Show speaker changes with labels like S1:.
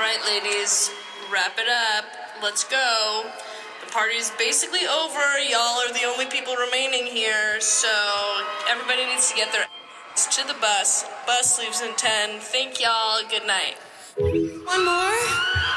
S1: right, ladies, wrap it up. Let's go. The party's basically over. Y'all are the only people remaining here, so everybody needs to get their ass to the bus. Bus leaves in 10. Thank y'all. Good night.
S2: One more?